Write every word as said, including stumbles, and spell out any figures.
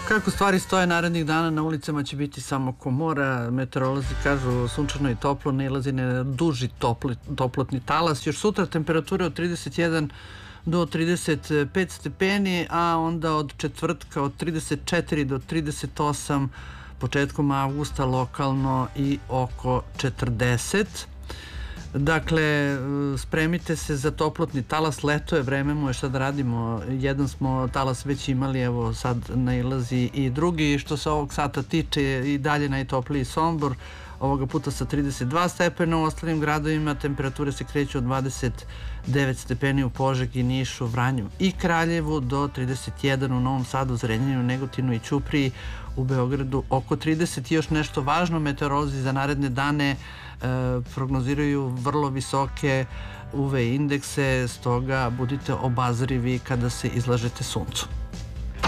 Kako stvari stoje narednih dana, na ulicama će biti samo komora. Meteorolozi kažu sunčano i toplo, nailazi na duži topli, toplotni talas. Još sutra temperature od trideset jedan do trideset pet stepeni, a onda od četvrtka od trideset četiri do trideset osam, početkom avgusta lokalno i oko četrdeset. Dakle, spremite se za toplotni talas, leto je, vreme mu je, šta da radimo, jedan smo talas već imali, evo sad nailazi i drugi. Što se ovog sata tiče, i dalje najtopliji Sombor, ovoga puta sa trideset dva stepena, u ostalim gradovima temperature se kreću od dvadeset devet stepeni u Požegi, Nišu, Vranju i Kraljevu, do trideset jedan u Novom Sadu, Zrenjaninu, Negotinu i Ćupriji, u Beogradu oko trideset. I još nešto važno, meteorolozi za naredne dane e, prognoziraju vrlo visoke U V indekse, stoga budite obazrivi kada se izlažete suncu.